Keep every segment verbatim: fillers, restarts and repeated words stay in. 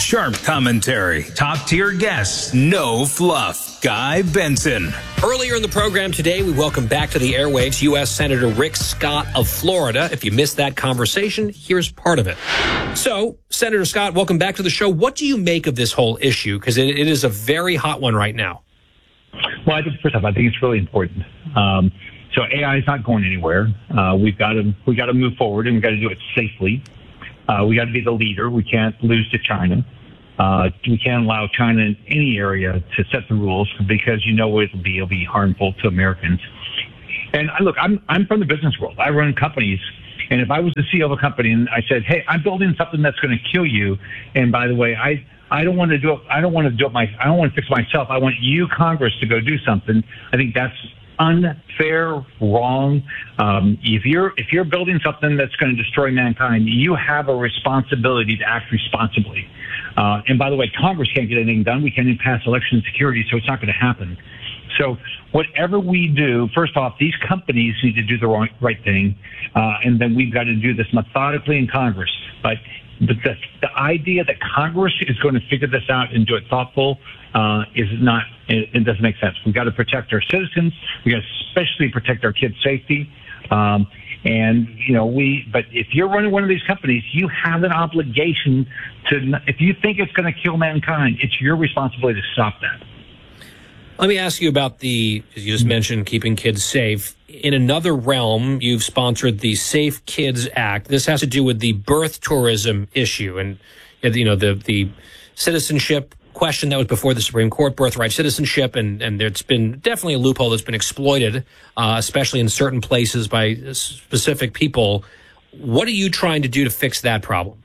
Sharp commentary, top-tier guests, no fluff. Guy Benson. Earlier in the program today, we welcome back to the airwaves U S Senator Rick Scott of Florida. If you missed that conversation, here's part of it. So, Senator Scott, welcome back to the show. What do you make of this whole issue? Because it, it is a very hot one right now. Well, I think first off, I think it's really important. Um, so A I is not going anywhere. Uh, we've got to we got to move forward, and we've got to do it safely. Uh, we got to be the leader. We can't lose to China. Uh, we can't allow China in any area to set the rules because you know it'll be it'll be harmful to Americans. And I, look, I'm I'm from the business world. I run companies, and if I was the C E O of a company and I said, "Hey, I'm building something that's going to kill you," and by the way, I I don't want to do it. I don't want to do it. My I don't want to fix it myself. I want you, Congress, to go do something. I think that's unfair, wrong. Um, if you're if you're building something that's going to destroy mankind, you have a responsibility to act responsibly. Uh, and by the way, Congress can't get anything done. We can't even pass election security, so it's not going to happen. So whatever we do, first off, these companies need to do the wrong, right thing, uh, and then we've got to do this methodically in Congress. But But the, the idea that Congress is going to figure this out and do it thoughtful uh, is not, it, it doesn't make sense. We've got to protect our citizens. We've got to especially protect our kids' safety. Um, and, you know, we, but if you're running one of these companies, you have an obligation to, if you think it's going to kill mankind, it's your responsibility to stop that. Let me ask you about the, as you just mentioned, keeping kids safe. In another realm, you've sponsored the Safe Kids Act. This has to do with the birth tourism issue and, you know, the the citizenship question that was before the Supreme Court, birthright citizenship, and, and there's been definitely a loophole that's been exploited, uh, especially in certain places by specific people. What are you trying to do to fix that problem?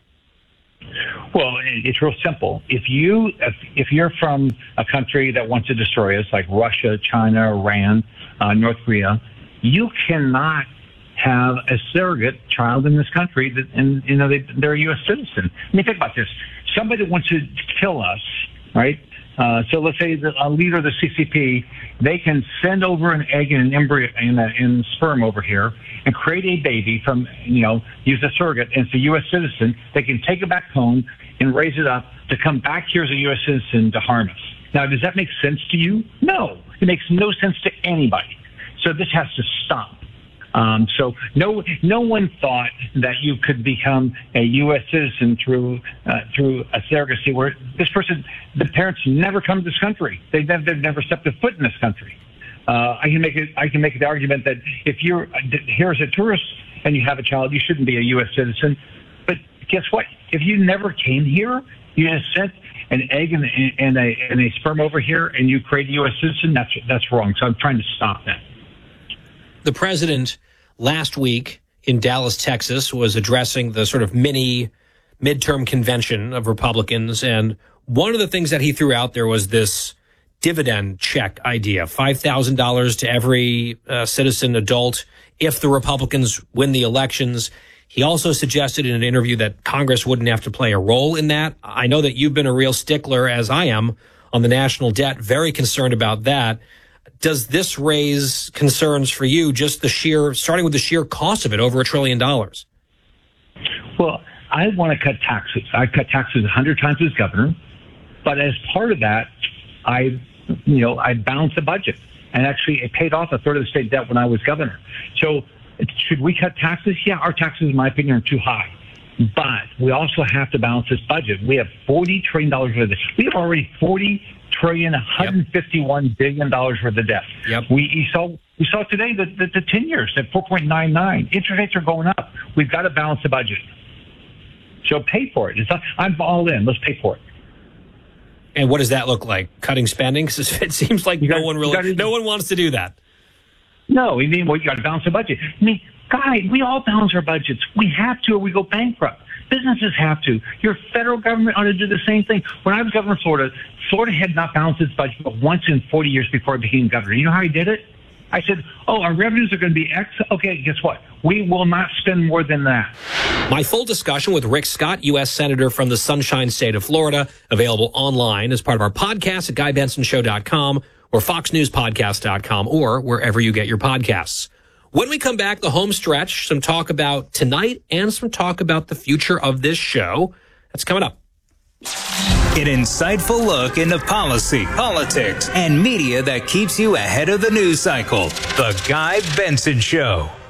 Well, it's real simple. If you if, if you're from a country that wants to destroy us, like Russia, China, Iran, uh, North Korea, you cannot have a surrogate child in this country that, and you know they, they're a U S citizen. I mean, think about this: somebody that wants to kill us, right? Uh, so let's say the, a leader of the C C P, they can send over an egg and an embryo and, a, and sperm over here and create a baby from, you know, use a surrogate, and it's a U S citizen. They can take it back home and raise it up to come back here as a U S citizen to harm us. Now, does that make sense to you? No, it makes no sense to anybody. So this has to stop. Um, so no, no one thought that you could become a U S citizen through uh, through a surrogacy where this person, the parents never come to this country. They've never, they've never stepped a foot in this country. Uh, I can make it. I can make the argument that if you're here as a tourist and you have a child, you shouldn't be a U S citizen. But guess what? If you never came here, you just sent an egg and, and a and a sperm over here, and you create a U S citizen. That's that's wrong. So I'm trying to stop that. The president last week in Dallas, Texas, was addressing the sort of mini midterm convention of Republicans. And one of the things that he threw out there was this dividend check idea, five thousand dollars to every uh, citizen adult if the Republicans win the elections. He also suggested in an interview that Congress wouldn't have to play a role in that. I know that you've been a real stickler, as I am, on the national debt, very concerned about that. Does this raise concerns for you, just the sheer, starting with the sheer cost of it, over a trillion dollars? Well, I want to cut taxes. I cut taxes a hundred times as governor, but as part of that, I, you know, I balanced the budget, and actually it paid off a third of the state debt when I was governor. So should we cut taxes? Yeah, our taxes, in my opinion, are too high. But we also have to balance this budget. We have forty trillion dollars worth of this. We have already forty trillion, one hundred fifty-one billion dollars worth of debt. Yep. We you saw we saw today that the, the ten years at four point nine nine. Interest rates are going up. We've got to balance the budget. So pay for it. It's not, I'm all in. Let's pay for it. And what does that look like? Cutting spending? Because it seems like gotta, no one really, gotta, no one wants to do that. No, I mean, well, you got to balance the budget. I mean, guy, we all balance our budgets. We have to, or we go bankrupt. Businesses have to. Your federal government ought to do the same thing. When I was governor of Florida, Florida had not balanced its budget but once in forty years before I became governor. You know how I did it? I said, oh, our revenues are going to be X. Okay, guess what? We will not spend more than that. My full discussion with Rick Scott, U S Senator from the Sunshine State of Florida, available online as part of our podcast at guy benson show dot com or fox news podcast dot com or wherever you get your podcasts. When we come back, the home stretch, some talk about tonight and some talk about the future of this show. That's coming up. An insightful look into policy, politics, and media that keeps you ahead of the news cycle. The Guy Benson Show.